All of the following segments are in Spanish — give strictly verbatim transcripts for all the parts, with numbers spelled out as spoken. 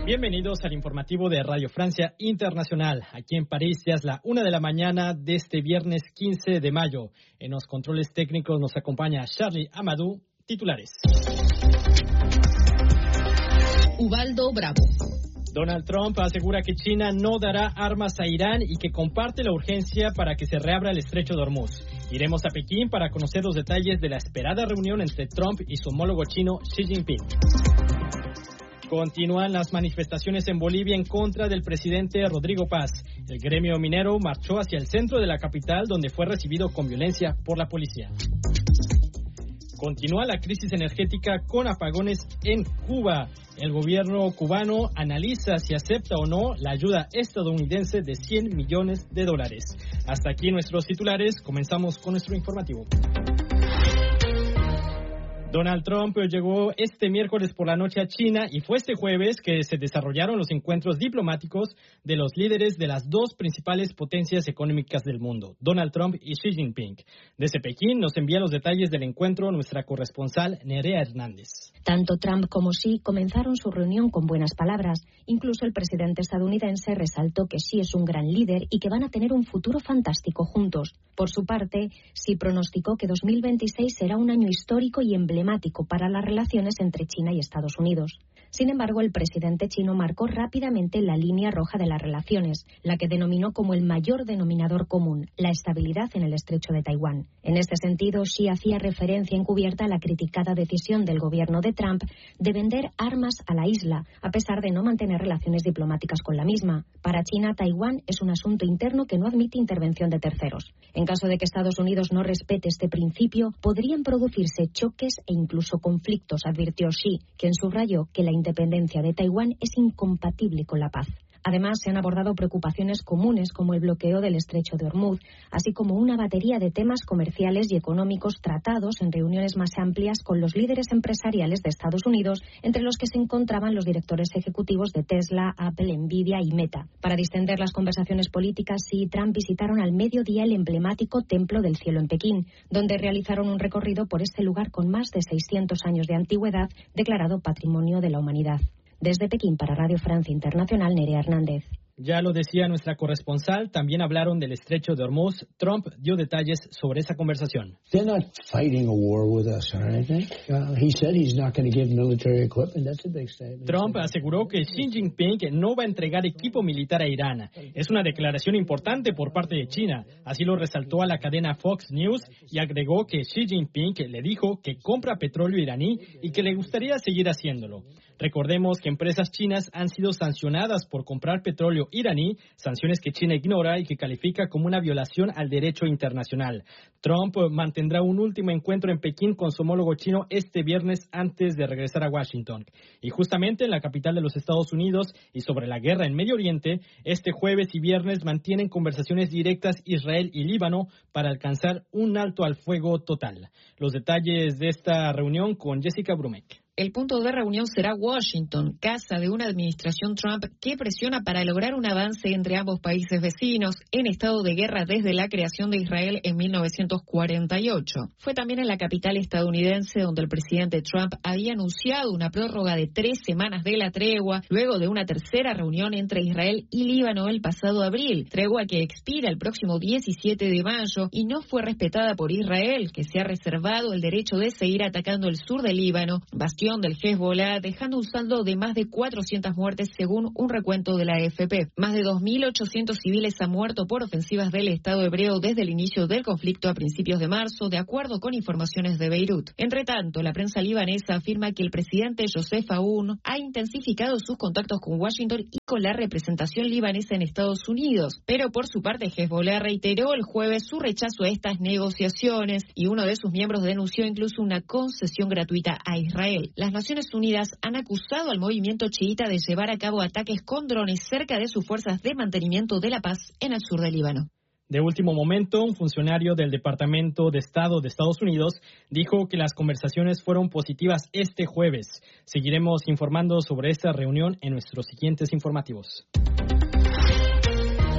Bienvenidos al informativo de Radio Francia Internacional. Aquí en París ya es la una de la mañana de este viernes quince de mayo. En los controles técnicos nos acompaña Charlie Amadou. Titulares. Ubaldo Bravo. Donald Trump asegura que China no dará armas a Irán y que comparte la urgencia para que se reabra el estrecho de Hormuz. Iremos a Pekín para conocer los detalles de la esperada reunión entre Trump y su homólogo chino Xi Jinping. Continúan las manifestaciones en Bolivia en contra del presidente Rodrigo Paz. El gremio minero marchó hacia el centro de la capital, donde fue recibido con violencia por la policía. Continúa la crisis energética con apagones en Cuba. El gobierno cubano analiza si acepta o no la ayuda estadounidense de cien millones de dólares. Hasta aquí nuestros titulares. Comenzamos con nuestro informativo. Donald Trump llegó este miércoles por la noche a China y fue este jueves que se desarrollaron los encuentros diplomáticos de los líderes de las dos principales potencias económicas del mundo, Donald Trump y Xi Jinping. Desde Pekín nos envía los detalles del encuentro nuestra corresponsal Nerea Hernández. Tanto Trump como Xi comenzaron su reunión con buenas palabras. Incluso el presidente estadounidense resaltó que Xi es un gran líder y que van a tener un futuro fantástico juntos. Por su parte, Xi pronosticó que dos mil veintiséis será un año histórico y emblemático para las relaciones entre China y Estados Unidos. Sin embargo, el presidente chino marcó rápidamente la línea roja de las relaciones, la que denominó como el mayor denominador común, la estabilidad en el estrecho de Taiwán. En este sentido, Xi hacía referencia encubierta a la criticada decisión del gobierno de Trump de vender armas a la isla, a pesar de no mantener relaciones diplomáticas con la misma. Para China, Taiwán es un asunto interno que no admite intervención de terceros. En caso de que Estados Unidos no respete este principio, podrían producirse choques e incluso conflictos, advirtió Xi, quien subrayó que la independencia de Taiwán es incompatible con la paz. Además, se han abordado preocupaciones comunes como el bloqueo del estrecho de Hormuz, así como una batería de temas comerciales y económicos tratados en reuniones más amplias con los líderes empresariales de Estados Unidos, entre los que se encontraban los directores ejecutivos de Tesla, Apple, Nvidia y Meta. Para distender las conversaciones políticas, Xi y Trump visitaron al mediodía el emblemático Templo del Cielo en Pekín, donde realizaron un recorrido por este lugar con más de seiscientos años de antigüedad, declarado Patrimonio de la Humanidad. Desde Pekín para Radio Francia Internacional, Nerea Hernández. Ya lo decía nuestra corresponsal, también hablaron del estrecho de Hormuz. Trump dio detalles sobre esa conversación. They're not fighting a war with us or anything. Uh, he said he's not going to give military equipment. That's a big statement. Trump aseguró que Xi Jinping no va a entregar equipo militar a Irán. Es una declaración importante por parte de China. Así lo resaltó a la cadena Fox News y agregó que Xi Jinping le dijo que compra petróleo iraní y que le gustaría seguir haciéndolo. Recordemos que empresas chinas han sido sancionadas por comprar petróleo iraní, sanciones que China ignora y que califica como una violación al derecho internacional. Trump mantendrá un último encuentro en Pekín con su homólogo chino este viernes antes de regresar a Washington. Y justamente en la capital de los Estados Unidos y sobre la guerra en Medio Oriente, este jueves y viernes mantienen conversaciones directas Israel y Líbano para alcanzar un alto al fuego total. Los detalles de esta reunión con Jessica Brumek. El punto de reunión será Washington, casa de una administración Trump que presiona para lograr un avance entre ambos países vecinos en estado de guerra desde la creación de Israel en mil novecientos cuarenta y ocho. Fue también en la capital estadounidense donde el presidente Trump había anunciado una prórroga de tres semanas de la tregua, luego de una tercera reunión entre Israel y Líbano el pasado abril, tregua que expira el próximo diecisiete de mayo y no fue respetada por Israel, que se ha reservado el derecho de seguir atacando el sur del Líbano, bastión del Hezbollah, dejando un saldo de más de cuatrocientas muertes según un recuento de la A F P. Más de dos mil ochocientos civiles han muerto por ofensivas del Estado hebreo desde el inicio del conflicto a principios de marzo, de acuerdo con informaciones de Beirut. Entre tanto, la prensa libanesa afirma que el presidente Joseph Aoun ha intensificado sus contactos con Washington y con la representación libanesa en Estados Unidos, pero por su parte Hezbollah reiteró el jueves su rechazo a estas negociaciones y uno de sus miembros denunció incluso una concesión gratuita a Israel. Las Naciones Unidas han acusado al movimiento chiita de llevar a cabo ataques con drones cerca de sus fuerzas de mantenimiento de la paz en el sur del Líbano. De último momento, un funcionario del Departamento de Estado de Estados Unidos dijo que las conversaciones fueron positivas este jueves. Seguiremos informando sobre esta reunión en nuestros siguientes informativos.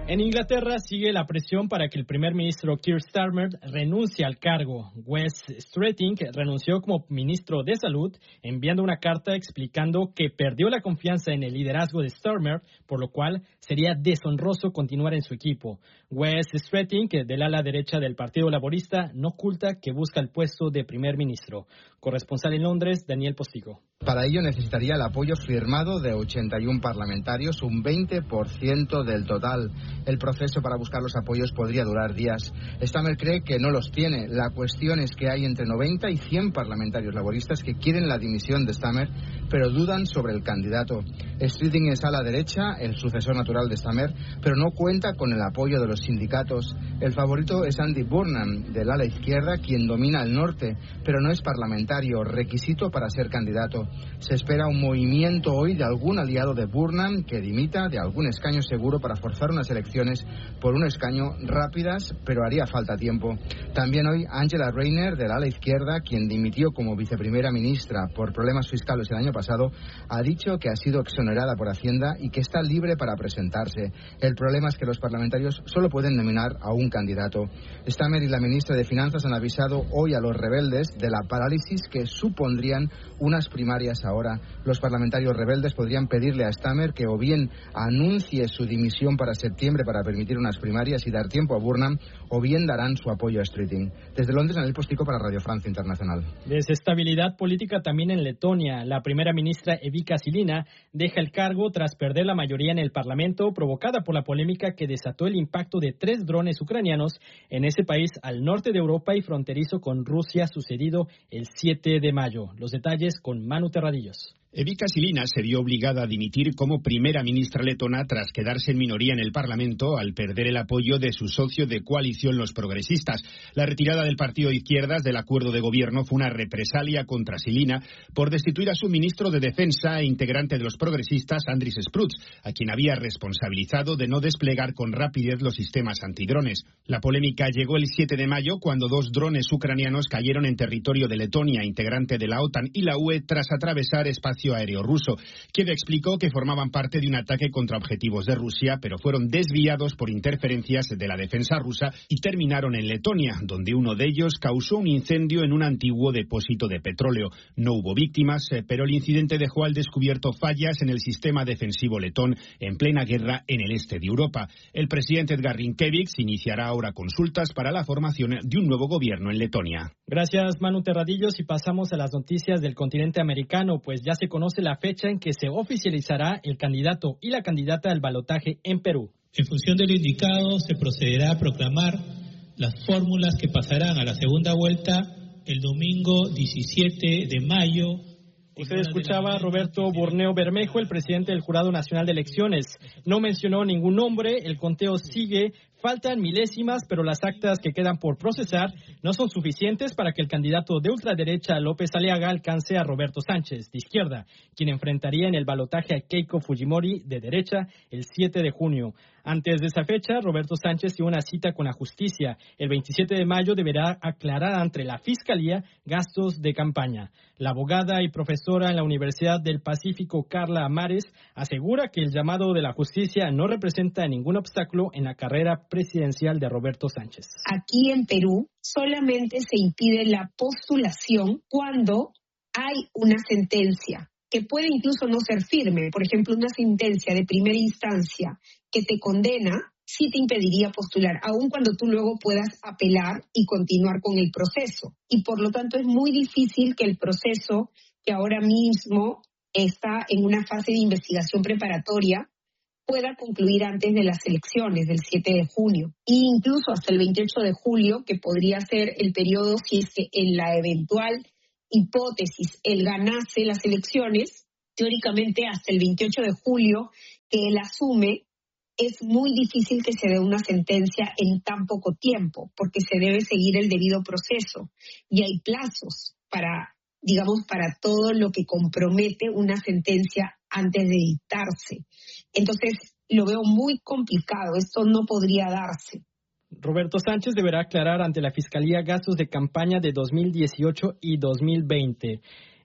En Inglaterra sigue la presión para que el primer ministro Keir Starmer renuncie al cargo. Wes Streeting renunció como ministro de Salud, enviando una carta explicando que perdió la confianza en el liderazgo de Starmer, por lo cual sería deshonroso continuar en su equipo. Wes Streeting, del ala derecha del Partido Laborista, no oculta que busca el puesto de primer ministro. Corresponsal en Londres, Daniel Postigo. Para ello necesitaría el apoyo firmado de ochenta y uno parlamentarios, un veinte por ciento del total. El proceso para buscar los apoyos podría durar días. Starmer cree que no los tiene. La cuestión es que hay entre noventa y cien parlamentarios laboristas que quieren la dimisión de Starmer, pero dudan sobre el candidato. Streeting es a la derecha, el sucesor natural de Starmer, pero no cuenta con el apoyo de los sindicatos. El favorito es Andy Burnham, del ala izquierda, quien domina el norte, pero no es parlamentario, requisito para ser candidato. Se espera un movimiento hoy de algún aliado de Burnham que dimita de algún escaño seguro para forzar unas elecciones por un escaño rápidas, pero haría falta tiempo. También hoy Angela Rayner, del ala izquierda, quien dimitió como viceprimera ministra por problemas fiscales el año pasado, ha dicho que ha sido exonerada por Hacienda y que está libre para presentarse. El problema es que los parlamentarios solo pueden nominar a un candidato. Starmer y la ministra de Finanzas han avisado hoy a los rebeldes de la parálisis que supondrían unas primarias ahora. Los parlamentarios rebeldes podrían pedirle a Starmer que o bien anuncie su dimisión para septiembre para permitir unas primarias y dar tiempo a Burnham, o bien darán su apoyo a Streeting. Desde Londres, Daniel Postigo para Radio Francia Internacional. Desestabilidad política también en Letonia. La primera ministra Evika Silina deja el cargo tras perder la mayoría en el Parlamento, provocada por la polémica que desató el impacto de tres drones ucranianos en ese país al norte de Europa y fronterizo con Rusia, sucedido el siete de mayo. Los detalles con Manu Terradillos. Evika Silina se vio obligada a dimitir como primera ministra letona tras quedarse en minoría en el Parlamento al perder el apoyo de su socio de coalición, los progresistas. La retirada del partido de izquierdas del acuerdo de gobierno fue una represalia contra Silina por destituir a su ministro de Defensa e integrante de los progresistas, Andris Spruds, a quien había responsabilizado de no desplegar con rapidez los sistemas antidrones. La polémica llegó el siete de mayo cuando dos drones ucranianos cayeron en territorio de Letonia, integrante de la OTAN y la U E, tras atravesar espacio aéreo ruso. Kiev explicó que formaban parte de un ataque contra objetivos de Rusia, pero fueron desviados por interferencias de la defensa rusa y terminaron en Letonia, donde uno de ellos causó un incendio en un antiguo depósito de petróleo. No hubo víctimas, pero el incidente dejó al descubierto fallas en el sistema defensivo letón en plena guerra en el este de Europa. El presidente Edgar Rinkēviks iniciará ahora consultas para la formación de un nuevo gobierno en Letonia. Gracias, Manu Terradillos, y pasamos a las noticias del continente americano, pues ya se conoce la fecha en que se oficializará el candidato y la candidata al balotaje en Perú. En función de lo indicado, se procederá a proclamar las fórmulas que pasarán a la segunda vuelta el domingo diecisiete de mayo. Usted escuchaba a Roberto Borneo Bermejo, el presidente del Jurado Nacional de Elecciones. No mencionó ningún nombre, el conteo sigue. Faltan milésimas, pero las actas que quedan por procesar no son suficientes para que el candidato de ultraderecha López Aliaga alcance a Roberto Sánchez, de izquierda, quien enfrentaría en el balotaje a Keiko Fujimori, de derecha, el siete de junio. Antes de esa fecha, Roberto Sánchez tiene una cita con la justicia. El veintisiete de mayo deberá aclarar ante la Fiscalía gastos de campaña. La abogada y profesora en la Universidad del Pacífico, Carla Amares, asegura que el llamado de la justicia no representa ningún obstáculo en la carrera presidencial de Roberto Sánchez. Aquí en Perú solamente se impide la postulación cuando hay una sentencia que puede incluso no ser firme. Por ejemplo, una sentencia de primera instancia que te condena sí te impediría postular, aun cuando tú luego puedas apelar y continuar con el proceso. Y por lo tanto es muy difícil que el proceso, que ahora mismo está en una fase de investigación preparatoria, pueda concluir antes de las elecciones del siete de junio. E incluso hasta el veintiocho de julio, que podría ser el periodo si es que en la eventual hipótesis él ganase las elecciones, teóricamente hasta el veintiocho de julio que él asume, es muy difícil que se dé una sentencia en tan poco tiempo, porque se debe seguir el debido proceso y hay plazos para, digamos, para todo lo que compromete una sentencia antes de dictarse. Entonces, lo veo muy complicado, esto no podría darse. Roberto Sánchez deberá aclarar ante la Fiscalía gastos de campaña de dos mil dieciocho y dos mil veinte.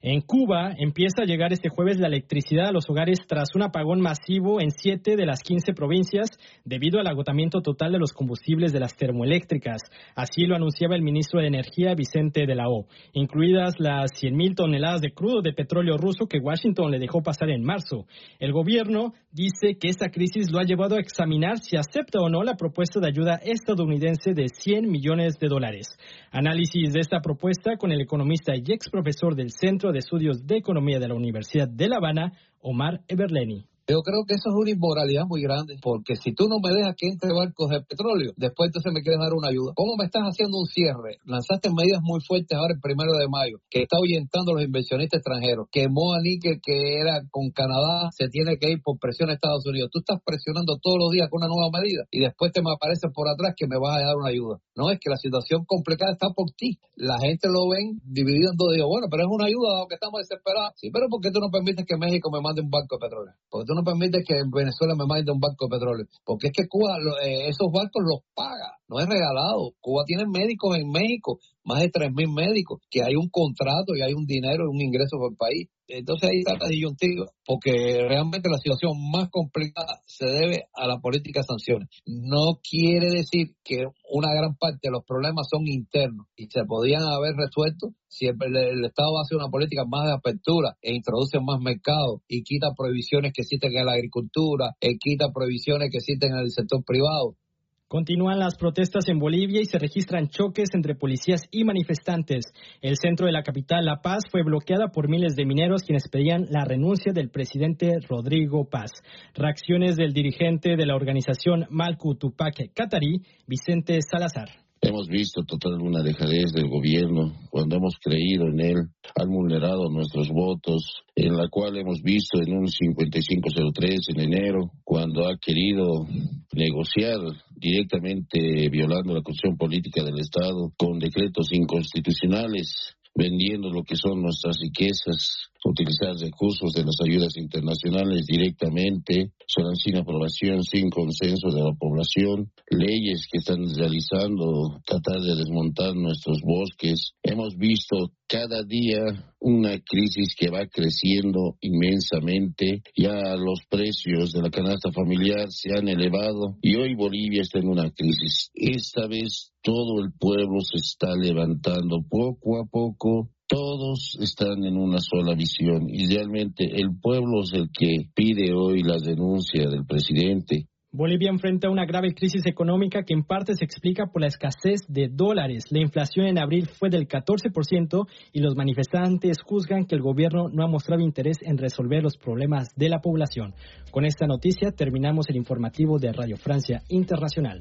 En Cuba empieza a llegar este jueves la electricidad a los hogares tras un apagón masivo en siete de las quince provincias debido al agotamiento total de los combustibles de las termoeléctricas. Así lo anunciaba el ministro de Energía, Vicente de la O, incluidas las cien mil toneladas de crudo de petróleo ruso que Washington le dejó pasar en marzo. El gobierno dice que esta crisis lo ha llevado a examinar si acepta o no la propuesta de ayuda estadounidense de cien millones de dólares. Análisis de esta propuesta con el economista y ex profesor del Centro de Estudios de Economía de la Universidad de La Habana, Omar Eberleni. Yo creo que eso es una inmoralidad muy grande, porque si tú no me dejas que entre barcos de petróleo, después entonces me quieres dar una ayuda. ¿Cómo me estás haciendo un cierre? Lanzaste medidas muy fuertes ahora el primero de mayo, que está ahuyentando a los inversionistas extranjeros, que Moa Níquel, que era con Canadá, se tiene que ir por presión a Estados Unidos. Tú estás presionando todos los días con una nueva medida y después te me aparece por atrás que me vas a dar una ayuda. No, es que la situación complicada está por ti. La gente lo ven dividido en dos. Digo, bueno, pero es una ayuda dado que estamos desesperados. Sí, pero ¿por qué tú no permites que México me mande un barco de petróleo? Porque tú no permites que Venezuela me mande un barco de petróleo, porque es que Cuba eh, esos barcos los paga, no es regalado. Cuba tiene médicos en México, más de tres mil médicos, que hay un contrato y hay un dinero, un ingreso por el país. Entonces ahí está la disyuntiva, porque realmente la situación más complicada se debe a la política de sanciones. No quiere decir que una gran parte de los problemas son internos y se podían haber resuelto si el, el Estado hace una política más de apertura e introduce más mercados y quita prohibiciones que existen en la agricultura, y quita prohibiciones que existen en el sector privado. Continúan las protestas en Bolivia y se registran choques entre policías y manifestantes. El centro de la capital, La Paz, fue bloqueada por miles de mineros quienes pedían la renuncia del presidente Rodrigo Paz. Reacciones del dirigente de la organización Malku Tupac Katari, Vicente Salazar. Hemos visto total una dejadez del gobierno cuando hemos creído en él, han vulnerado nuestros votos, en la cual hemos visto en un cincuenta y cinco cero tres en enero, cuando ha querido negociar directamente violando la Constitución Política del Estado con decretos inconstitucionales, vendiendo lo que son nuestras riquezas, utilizar recursos de las ayudas internacionales directamente, solo sin aprobación, sin consenso de la población, leyes que están realizando, tratar de desmontar nuestros bosques. Hemos visto cada día una crisis que va creciendo inmensamente. Ya los precios de la canasta familiar se han elevado y hoy Bolivia está en una crisis. Esta vez todo el pueblo se está levantando poco a poco. Todos están en una sola visión y realmente el pueblo es el que pide hoy la denuncia del presidente. Bolivia enfrenta una grave crisis económica que en parte se explica por la escasez de dólares. La inflación en abril fue del catorce por ciento y los manifestantes juzgan que el gobierno no ha mostrado interés en resolver los problemas de la población. Con esta noticia terminamos el informativo de Radio Francia Internacional.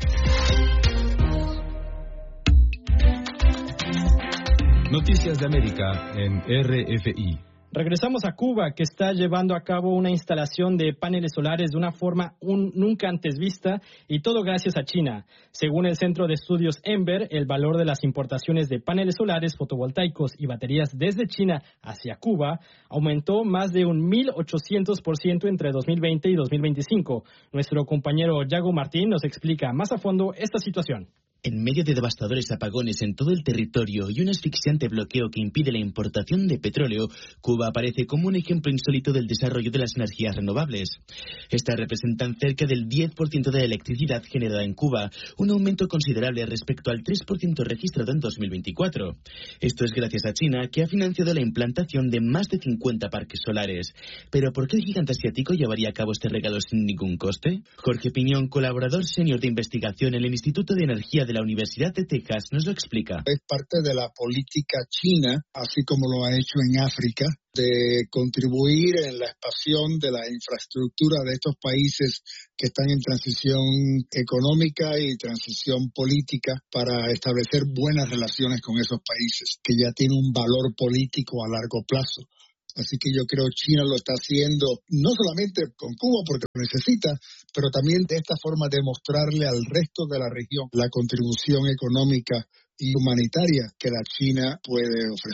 Noticias de América en R F I. Regresamos a Cuba, que está llevando a cabo una instalación de paneles solares de una forma un, nunca antes vista, y todo gracias a China. Según el Centro de Estudios Ember, el valor de las importaciones de paneles solares, fotovoltaicos y baterías desde China hacia Cuba aumentó más de un mil ochocientos por ciento entre dos mil veinte y dos mil veinticinco. Nuestro compañero Yago Martín nos explica más a fondo esta situación. En medio de devastadores apagones en todo el territorio y un asfixiante bloqueo que impide la importación de petróleo, Cuba aparece como un ejemplo insólito del desarrollo de las energías renovables. Estas representan cerca del diez por ciento de la electricidad generada en Cuba, un aumento considerable respecto al tres por ciento registrado en dos mil veinticuatro. Esto es gracias a China, que ha financiado la implantación de más de cincuenta parques solares. ¿Pero por qué el gigante asiático llevaría a cabo este regalo sin ningún coste? Jorge Piñón, colaborador senior de investigación en el Instituto de Energía de la Universidad de Texas, nos lo explica. Es parte de la política china, así como lo ha hecho en África, de contribuir en la expansión de la infraestructura de estos países que están en transición económica y transición política para establecer buenas relaciones con esos países, que ya tienen un valor político a largo plazo. Así que yo creo que China lo está haciendo no solamente con Cuba porque lo necesita, pero también de esta forma de mostrarle al resto de la región la contribución económica y humanitaria que la China puede ofrecer.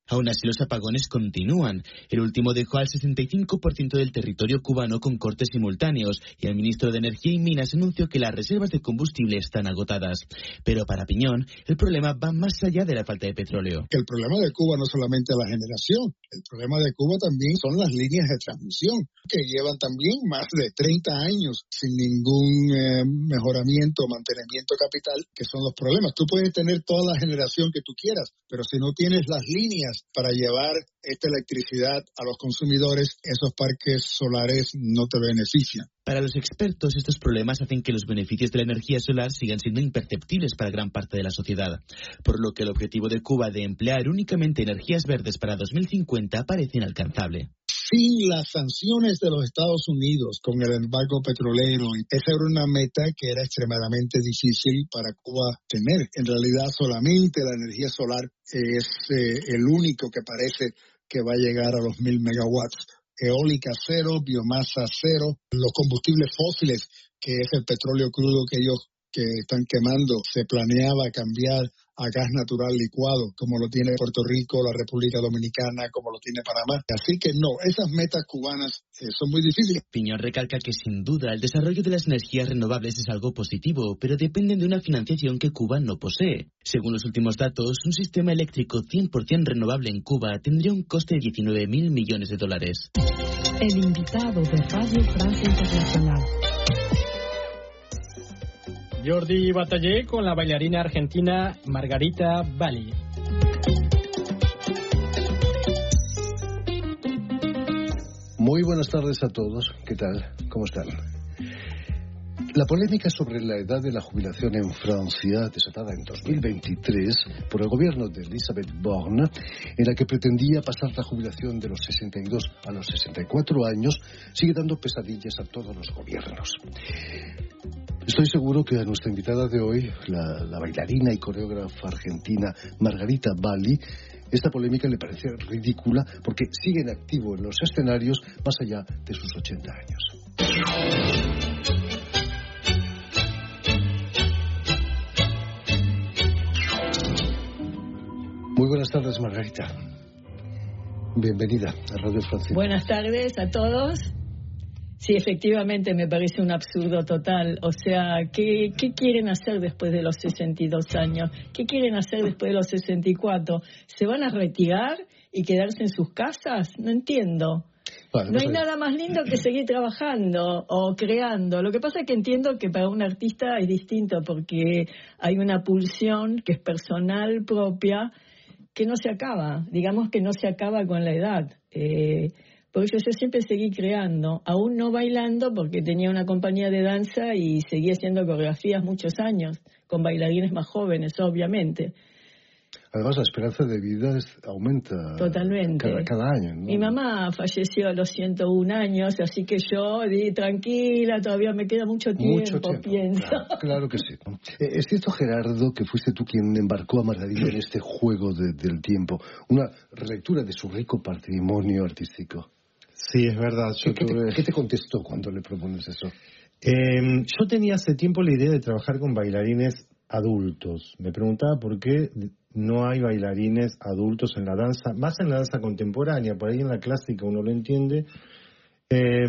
Aún así, los apagones continúan. El último dejó al sesenta y cinco por ciento del territorio cubano con cortes simultáneos y el ministro de Energía y Minas anunció que las reservas de combustible están agotadas. Pero para Piñón, el problema va más allá de la falta de petróleo. El problema de Cuba no solamente es la generación, el problema de Cuba también son las líneas de transmisión, que llevan también más de treinta años sin ningún eh, mejoramiento o mantenimiento capital, que son los problemas. Tú puedes tener toda la generación que tú quieras, pero si no tienes las líneas para llevar esta electricidad a los consumidores, esos parques solares no te benefician. Para los expertos, estos problemas hacen que los beneficios de la energía solar sigan siendo imperceptibles para gran parte de la sociedad, por lo que el objetivo de Cuba de emplear únicamente energías verdes para dos mil cincuenta parece inalcanzable. Sin las sanciones de los Estados Unidos con el embargo petrolero, esa era una meta que era extremadamente difícil para Cuba tener. En realidad, solamente la energía solar es eh, el único que parece que va a llegar a los mil megawatts. Eólica cero, biomasa cero, los combustibles fósiles, que es el petróleo crudo que ellos que están quemando, se planeaba cambiar a gas natural licuado, como lo tiene Puerto Rico, la República Dominicana, como lo tiene Panamá. Así que no, esas metas cubanas eh, son muy difíciles. Piñón recalca que sin duda el desarrollo de las energías renovables es algo positivo, pero dependen de una financiación que Cuba no posee. Según los últimos datos, un sistema eléctrico cien por ciento renovable en Cuba tendría un coste de diecinueve mil millones de dólares. El invitado de Radio Francia Internacional. Jordi batallé con la bailarina argentina Margarita Bali. Muy buenas tardes a todos. ¿Qué tal? ¿Cómo están? La polémica sobre la edad de la jubilación en Francia, desatada en dos mil veintitrés por el gobierno de Elisabeth Borne, en la que pretendía pasar la jubilación de los sesenta y dos a los sesenta y cuatro años, sigue dando pesadillas a todos los gobiernos. Estoy seguro que a nuestra invitada de hoy, la, la bailarina y coreógrafa argentina Margarita Bali, esta polémica le parece ridícula porque sigue en activo en los escenarios más allá de sus ochenta años. Muy buenas tardes, Margarita. Bienvenida a Radio Francia. Buenas tardes a todos. Sí, efectivamente me parece un absurdo total. O sea, ¿qué, qué quieren hacer después de los sesenta y dos años? ¿Qué quieren hacer después de los sesenta y cuatro? ¿Se van a retirar y quedarse en sus casas? No entiendo. Vale, no hay nada más lindo que seguir trabajando o creando. Lo que pasa es que entiendo que para un artista es distinto porque hay una pulsión que es personal propia que no se acaba. Digamos que no se acaba con la edad. Eh... Por eso yo siempre seguí creando, aún no bailando porque tenía una compañía de danza y seguí haciendo coreografías muchos años, con bailarines más jóvenes, obviamente. Además, la esperanza de vida es, aumenta totalmente cada, cada año, ¿no? Mi mamá falleció a los ciento un años, así que yo di tranquila, todavía me queda mucho tiempo, mucho tiempo. pienso. Claro, claro que sí. Eh, es cierto, Gerardo, que fuiste tú quien embarcó a Margarita en este juego de, del tiempo, una relectura de su rico patrimonio artístico. Sí, es verdad. Yo ¿Qué, tuve... te, ¿Qué te contestó cuando le propones eso? Eh, yo tenía hace tiempo la idea de trabajar con bailarines adultos. Me preguntaba por qué no hay bailarines adultos en la danza, más en la danza contemporánea, por ahí en la clásica uno lo entiende. Eh,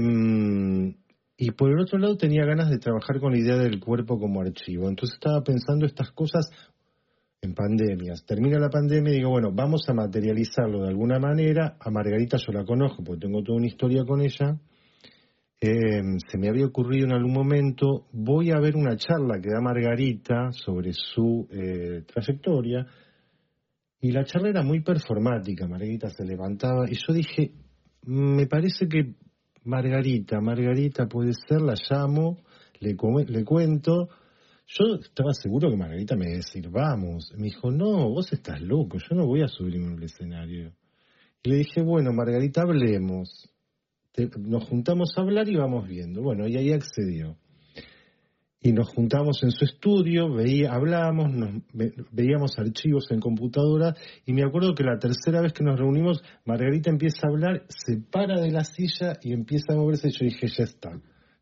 y por el otro lado tenía ganas de trabajar con la idea del cuerpo como archivo. Entonces estaba pensando estas cosas en pandemias. Termina la pandemia y digo, bueno, vamos a materializarlo de alguna manera. A Margarita yo la conozco porque tengo toda una historia con ella. Eh, se me había ocurrido en algún momento, voy a ver una charla que da Margarita sobre su eh, trayectoria, y la charla era muy performática. Margarita se levantaba y yo dije, me parece que Margarita, Margarita puede ser, la llamo, le, le cuento. Yo estaba seguro que Margarita me iba a decir, vamos. Me dijo, no, vos estás loco, yo no voy a subirme al escenario. Y le dije, bueno, Margarita, hablemos. Te, nos juntamos a hablar y vamos viendo. Bueno, y ahí accedió. Y nos juntamos en su estudio, veía, hablábamos, nos, ve, veíamos archivos en computadora, y me acuerdo que la tercera vez que nos reunimos, Margarita empieza a hablar, se para de la silla y empieza a moverse, y yo dije, ya está.